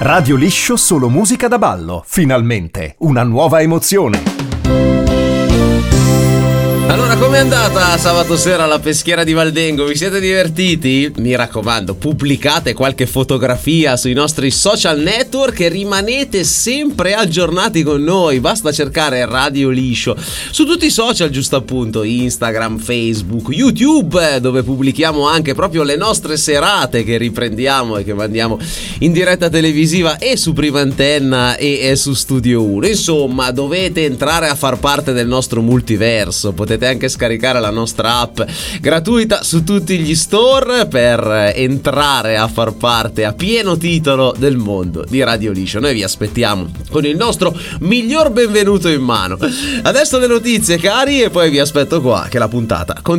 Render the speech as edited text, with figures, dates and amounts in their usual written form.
Radio Liscio, solo musica da ballo. Finalmente, una nuova emozione. Allora, com'è andata sabato sera alla peschiera di Valdengo? Vi siete divertiti? Mi raccomando, pubblicate qualche fotografia sui nostri social network e rimanete sempre aggiornati con noi. Basta cercare Radio Liscio su tutti i social, giusto appunto, Instagram, Facebook, YouTube, dove pubblichiamo anche proprio le nostre serate che riprendiamo e che mandiamo in diretta televisiva e su Prima Antenna e su Studio 1. Insomma, dovete entrare a far parte del nostro multiverso. Potete anche scaricare la nostra app gratuita su tutti gli store per entrare a far parte a pieno titolo del mondo di Radio Liscio. Noi vi aspettiamo con il nostro miglior benvenuto in mano. Adesso le notizie, cari, e poi vi aspetto qua che la puntata continua.